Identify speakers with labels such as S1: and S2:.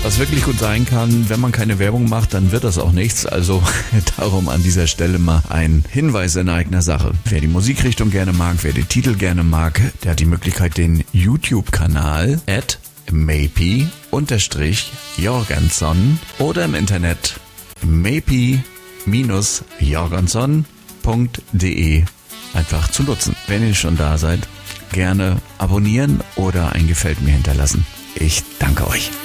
S1: Was wirklich gut sein kann, wenn man keine Werbung macht, dann wird das auch nichts. Also darum an dieser Stelle mal ein Hinweis in eigener Sache. Wer die Musikrichtung gerne mag, wer den Titel gerne mag, der hat die Möglichkeit, den YouTube-Kanal @maype_Jorgenson oder im Internet maype-jorgenson.de einfach zu nutzen. Wenn ihr schon da seid, gerne abonnieren oder ein Gefällt mir hinterlassen. Ich danke euch.